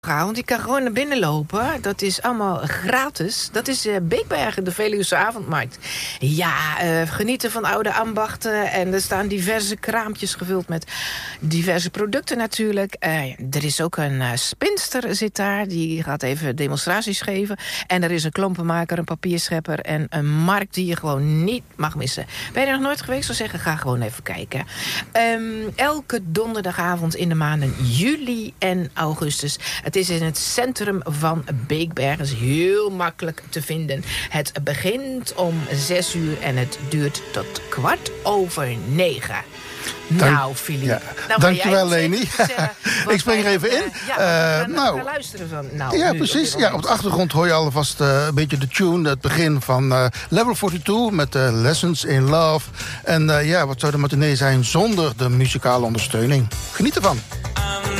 Want je kan gewoon naar binnen lopen. Dat is allemaal gratis. Dat is Beekbergen, de Veluwse avondmarkt. Ja, genieten van oude ambachten. En er staan diverse kraampjes gevuld met diverse producten natuurlijk. Er is ook een spinster zit daar. Die gaat even demonstraties geven. En er is een klompenmaker, een papierschepper en een markt die je gewoon niet mag missen. Ben je er nog nooit geweest? Zou zeggen, ga gewoon even kijken. Elke donderdagavond in de maanden juli en augustus. Het is in het centrum van Beekbergen. Het is heel makkelijk te vinden. Het begint om 6 uur en het duurt tot 9:15. Nou, Filip. Ja. Nou, dankjewel, Leni. Ik spring er even in. We gaan luisteren van... ja, precies. Ja, op de achtergrond hoor je alvast een beetje de tune. Het begin van Level 42 met Lessons in Love. En wat zou de matinee zijn zonder de muzikale ondersteuning? Geniet ervan.